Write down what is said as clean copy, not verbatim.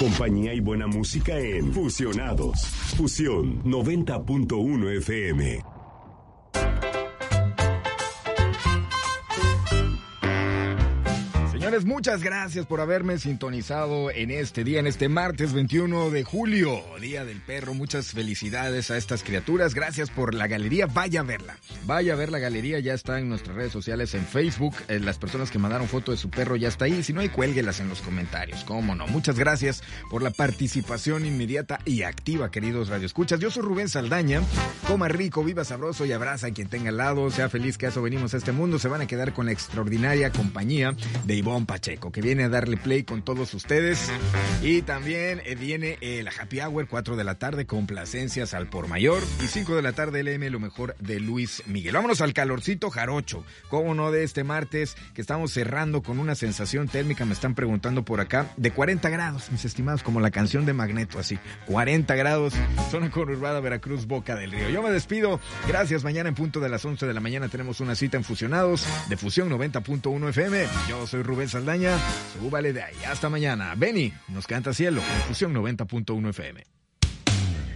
compañía y buena música en Fusionados. Fusión 90.1 FM. Señores, muchas gracias por haberme sintonizado en este día, en este martes 21 de julio, Día del Perro. Muchas felicidades a estas criaturas. Gracias por la galería. Vaya a verla. Vaya a ver la galería. Ya está en nuestras redes sociales, en Facebook. Las personas que mandaron foto de su perro ya está ahí. Si no hay, cuélguelas en los comentarios. Cómo no. Muchas gracias por la participación inmediata y activa, queridos radioescuchas. Yo soy Rubén Saldaña. Coma rico, viva sabroso y abraza a quien tenga al lado. Sea feliz, que a eso venimos a este mundo. Se van a quedar con la extraordinaria compañía de Ivonne Pacheco, que viene a darle play con todos ustedes. Y también viene la Happy Hour, 4 de la tarde, complacencias al por mayor, y 5 de la tarde LM, lo mejor de Luis Miguel. Vámonos al calorcito jarocho, cómo no, de este martes, que estamos cerrando con una sensación térmica, me están preguntando por acá, de 40 grados, mis estimados, como la canción de Magneto, así, 40 grados, zona conurbada Veracruz, Boca del Río. Yo me despido, gracias. Mañana en punto de las 11 de la mañana tenemos una cita en Fusionados de Fusión 90.1 FM. Yo soy Rubén Saldaña, súbale de ahí. Hasta mañana. Benny nos canta Cielo en Fusión 90.1 FM.